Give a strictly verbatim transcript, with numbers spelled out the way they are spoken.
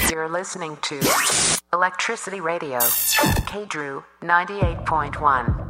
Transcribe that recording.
You're listening to Electricity Radio, K Drew ninety-eight point one.